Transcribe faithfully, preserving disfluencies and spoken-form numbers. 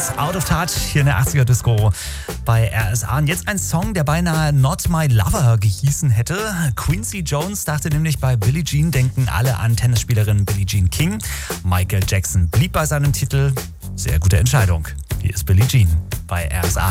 Out of Touch hier in der achtziger Disco bei R S A. Und jetzt ein Song, der beinahe Not My Lover gehießen hätte. Quincy Jones dachte nämlich, bei Billie Jean denken alle an Tennisspielerin Billie Jean King. Michael Jackson blieb bei seinem Titel. Sehr gute Entscheidung. Hier ist Billie Jean bei R S A.